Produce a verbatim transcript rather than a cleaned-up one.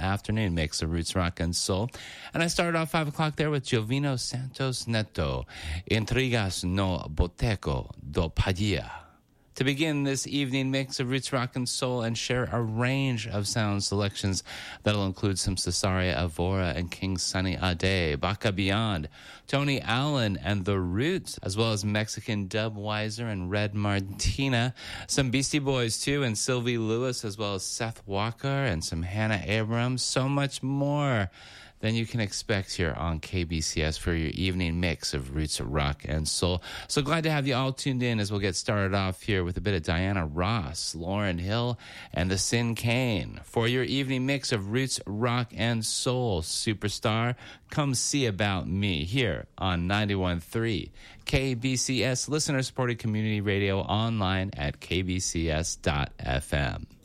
afternoon mix of roots, rock, and soul. And I started off five o'clock there with Jovino Santos Neto, Intrigas no Boteco do Padilla. To begin this evening mix of roots, rock, and soul and share a range of sound selections that'll include some Cesaria Evora and King Sunny Ade, Baca Beyond, Tony Allen and The Roots, as well as Mexican Dub Weiser and Red Martina, some Beastie Boys too, and Sylvie Lewis, as well as Seth Walker and some Hannah Abrams, so much more than you can expect here on K B C S for your evening mix of roots, rock, and soul. So glad to have you all tuned in as we'll get started off here with a bit of Diana Ross, Lauryn Hill, and the Sin Cane. For your evening mix of roots, rock, and soul, Superstar, come see about me here on ninety-one point three K B C S, listener-supported community radio online at k b c s dot f m.